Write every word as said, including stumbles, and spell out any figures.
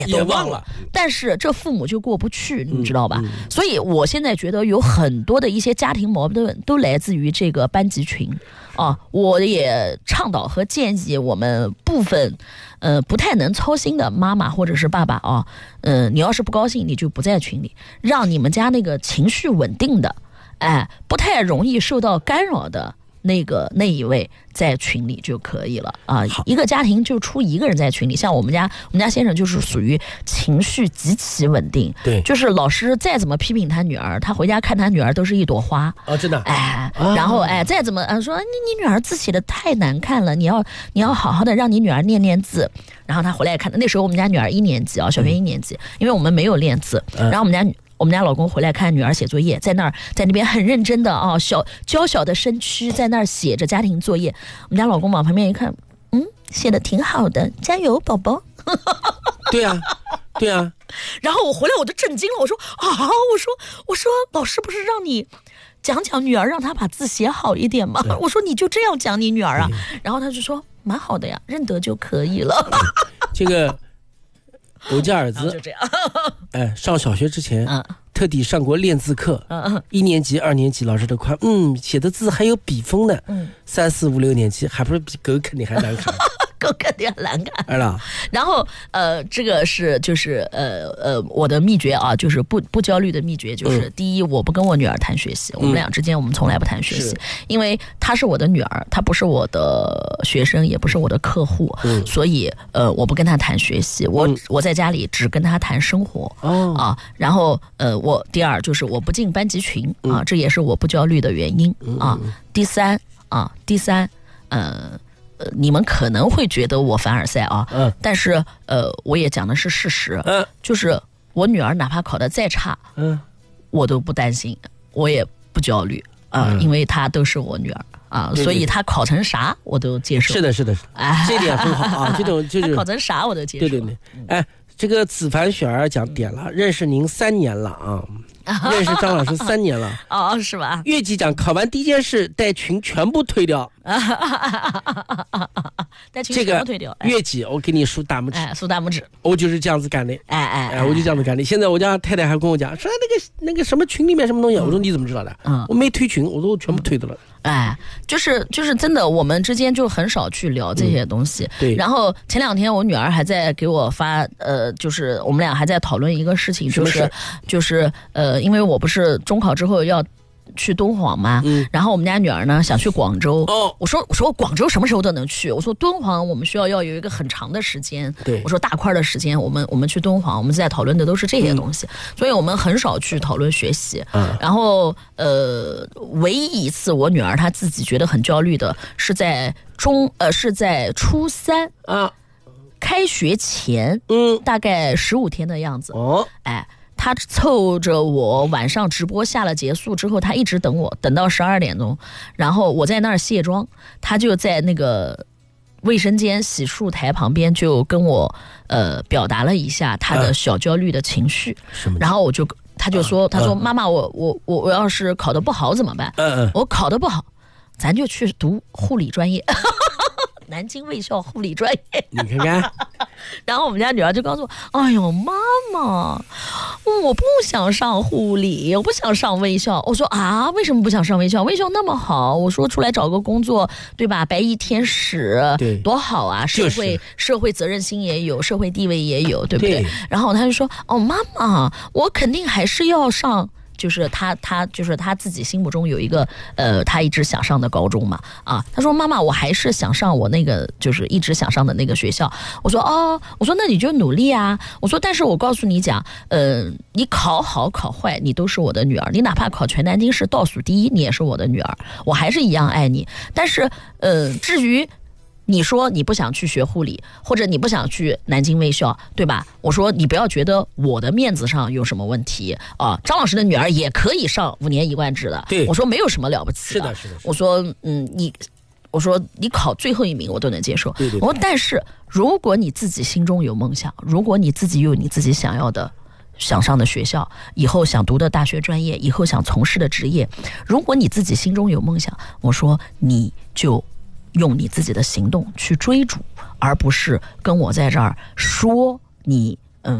也忘了， 但是这父母就过不去，你知道吧？嗯嗯、所以我现在觉得有很多的一些家庭矛盾都来自于这个班级群啊。我也倡导和建议我们部分呃不太能操心的妈妈或者是爸爸啊，呃，你要是不高兴，你就不在群里，让你们家那个情绪稳定的，哎，不太容易受到干扰的。那个那一位在群里就可以了啊，一个家庭就出一个人在群里，像我们家我们家先生就是属于情绪极其稳定， 对， 就是老师再怎么批评他女儿，他回家看他女儿都是一朵花哦，真的， 哎，啊、然后哎再怎么说你你女儿字写的太难看了，你要你要好好的让你女儿念念字，然后他回来看，那时候我们家女儿一年级啊，小学一年级，嗯、因为我们没有练字，嗯、然后我们家。我们家老公回来看女儿写作业，在那儿在那边很认真的啊，小娇小的身躯在那儿写着家庭作业。我们家老公往旁边一看，嗯，写的挺好的，加油，宝宝。 对啊，对啊。 然后我回来我就震惊了，我说啊，我说我说老师不是让你讲讲女儿，让她把字写好一点吗？我说你就这样讲你女儿啊？然后他就说蛮好的呀，认得就可以了。 这个。我家儿子就这样， 哎，上小学之前， 嗯、 特地上过练字课， 嗯、 一年级、二年级老师都夸，嗯，写的字还有笔锋呢， 嗯， 三四五六年级还不是比狗肯定还难看。 狗肯定很难看， 是啦。 然后呃，这个是就是呃呃，我的秘诀啊，就是不不焦虑的秘诀，就是、嗯、第一，我不跟我女儿谈学习，我们俩之间我们从来不谈学习，因为她是我的女儿，她不是我的学生，也不是我的客户，嗯、所以呃，我不跟她谈学习，我、嗯、我在家里只跟她谈生活、 哦、 啊。然后呃，我第二就是我不进班级群啊， 嗯、 这也是我不焦虑的原因啊。 嗯、 第三啊，第三呃。你们可能会觉得我凡尔赛啊， 嗯， 但是呃，我也讲的是事实， 嗯， 就是我女儿哪怕考得再差， 嗯， 我都不担心，我也不焦虑啊、呃嗯，因为她都是我女儿啊， 对对对， 所以她考成啥我都接受。 是的，是的，是的，哎，这点很好啊，这种就是她考成啥我都接受。 对对对，哎，这个子凡雪儿讲点了，认识您三年了啊。认识张老师三年了哦，是吧？ 月季讲考完第一件事带群全部退掉， 带群全部退掉。 这个月季，我给你竖大拇指， 哎，竖大拇指， 我就是这样子干的， 哎哎哎，我就这样子干的。现在我家太太还跟我讲说那个那个什么群里面什么东西，嗯、我说你怎么知道的？嗯，我没退群，我说我全部退掉了。 哎，就是就是真的，我们之间就很少去聊这些东西。 嗯、对。 然后前两天我女儿还在给我发，呃，就是我们俩还在讨论一个事情，就是就是呃，因为我不是中考之后要去敦煌嘛， 嗯， 然后我们家女儿呢想去广州， 哦， 我说我说广州什么时候都能去，我说敦煌我们需要要有一个很长的时间， 对， 我说大块的时间，我们我们去敦煌，我们在讨论的都是这些东西，嗯、所以我们很少去讨论学习， 嗯， 然后呃，唯一一次我女儿她自己觉得很焦虑的是在中呃是在初三啊， 开学前， 嗯， 大概十五天的样子， 哦， 哎。他凑着我晚上直播下了结束之后，他一直等我，等到十二点钟，然后我在那儿卸妆，他就在那个卫生间洗漱台旁边就跟我呃表达了一下他的小焦虑的情绪， 嗯、 然后我就他就说， 嗯、 他说、嗯、妈妈，我我我我要是考得不好怎么办？ 嗯嗯， 我考得不好，咱就去读护理专业。南京卫校护理专业， 你看看。 然后我们家女儿就告诉我：“哎呦，妈妈，我不想上护理，我不想上卫校。”我说：“啊，为什么不想上卫校？卫校那么好。”我说：“出来找个工作，对吧？白衣天使， 对， 多好啊！社会、就是、社会责任心也有，社会地位也有，对不对？” 对， 然后他就说：“哦，妈妈，我肯定还是要上。”就是他，他就是他自己心目中有一个呃，他一直想上的高中嘛啊。他说：“妈妈，我还是想上我那个就是一直想上的那个学校。”我说：“哦，我说那你就努力啊。”我说：“但是我告诉你讲，呃，你考好考坏，你都是我的女儿。你哪怕考全南京市倒数第一，你也是我的女儿，我还是一样爱你。但是呃，至于。”你说你不想去学护理，或者你不想去南京卫校，对吧？我说你不要觉得我的面子上有什么问题啊。张老师的女儿也可以上五年一贯制的， 对， 我说没有什么了不起的。是的，是的。 我说嗯，你，我说你考最后一名我都能接受。 对对对。 我说但是如果你自己心中有梦想，如果你自己有你自己想要的。想上的学校，以后想读的大学专业，以后想从事的职业，如果你自己心中有梦想，我说你就用你自己的行动去追逐，而不是跟我在这儿说你